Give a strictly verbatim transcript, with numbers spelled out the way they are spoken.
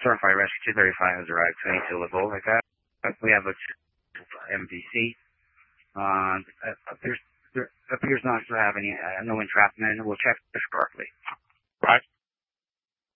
Certified Rescue two thirty-five has arrived. twenty-two level like that. We have a M V C. Uh, appears there appears not to have any uh, no entrapment. We'll check this correctly. Right.